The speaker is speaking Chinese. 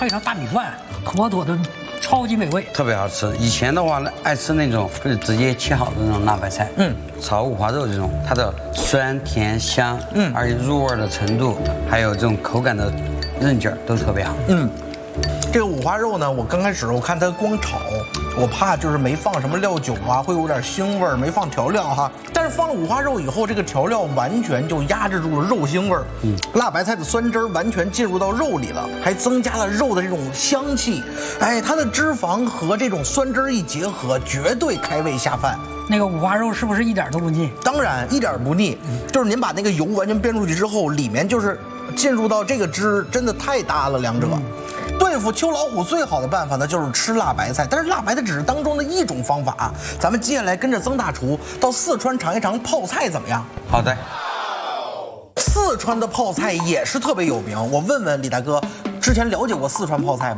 配上大米饭，妥妥的超级美味。 特别好吃。以前的话呢，爱吃那种就是直接切好的那种辣白菜，炒五花肉这种，它的酸甜香，而且入味的程度，还有这种口感的韧劲儿都特别好。 这个五花肉呢，我刚开始我看它光炒，我怕就是没放什么料酒啊，会有点腥味儿，没放调料哈。但是放了五花肉以后，这个调料完全就压制住了肉腥味儿，辣白菜的酸汁儿完全进入到肉里了，还增加了肉的这种香气。哎，它的脂肪和这种酸汁儿一结合，绝对开胃下饭。 那个五花肉是不是一点都不腻？ 当然一点不腻，就是您把那个油完全煸出去之后，里面就是进入到这个汁，真的太搭了，两者。对付秋老虎最好的办法呢，就是吃辣白菜。但是辣白菜只是当中的一种方法，咱们接下来跟着曾大厨到四川尝一尝泡菜怎么样？ 好的。 四川的泡菜也是特别有名，我问问李大哥，之前了解过四川泡菜吗？